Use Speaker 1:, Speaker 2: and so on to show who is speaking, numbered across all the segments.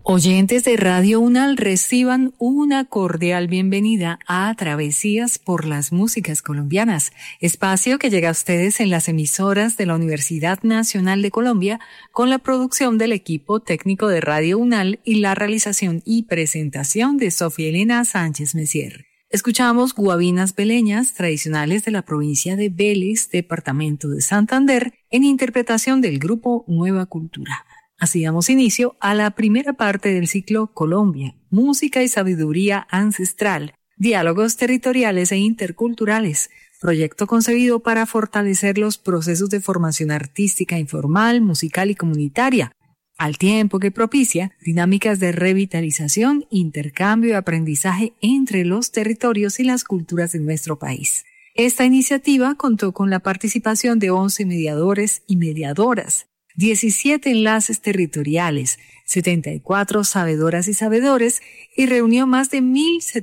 Speaker 1: Oyentes de Radio UNAL, reciban una cordial bienvenida a Travesías por las Músicas Colombianas, espacio que llega a ustedes en las emisoras de la Universidad Nacional de Colombia con la producción del equipo técnico de Radio UNAL y la realización y presentación de Sofía Elena Sánchez Messier. Escuchamos guabinas beleñas tradicionales de la provincia de Vélez, departamento de Santander, en interpretación del grupo Nueva Cultura. Así damos inicio a la primera parte del ciclo Colombia, Música y Sabiduría Ancestral, Diálogos Territoriales e Interculturales, proyecto concebido para fortalecer los procesos de formación artística informal, musical y comunitaria, al tiempo que propicia dinámicas de revitalización, intercambio y aprendizaje entre los territorios y las culturas de nuestro país. Esta iniciativa contó con la participación de 11 mediadores y mediadoras, 17 enlaces territoriales, 74 sabedoras y sabedores y reunió más de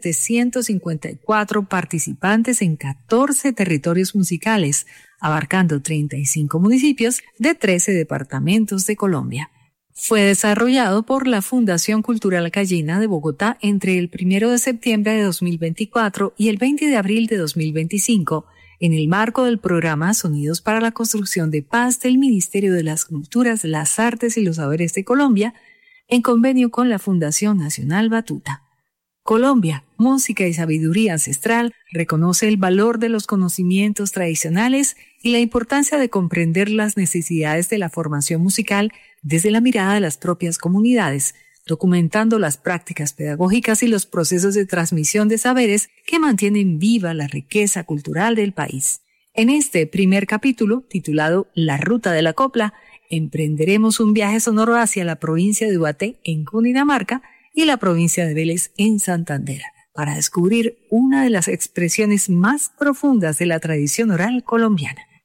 Speaker 1: 1.754 participantes en 14 territorios musicales, abarcando 35 municipios de 13 departamentos de Colombia. Fue desarrollado por la Fundación Cultural Cayena de Bogotá entre el 1 de septiembre de 2024 y el 20 de abril de 2025, en el marco del programa Sonidos para la Construcción de Paz del Ministerio de las Culturas, las Artes y los Saberes de Colombia, en convenio con la Fundación Nacional Batuta. Colombia, Música y Sabiduría Ancestral, reconoce el valor de los conocimientos tradicionales y la importancia de comprender las necesidades de la formación musical desde la mirada de las propias comunidades, documentando las prácticas pedagógicas y los procesos de transmisión de saberes que mantienen viva la riqueza cultural del país. En este primer capítulo, titulado La Ruta de la Copla, emprenderemos un viaje sonoro hacia la provincia de Ubaté, en Cundinamarca, y la provincia de Vélez, en Santander, para descubrir una de las expresiones más profundas de la tradición oral colombiana.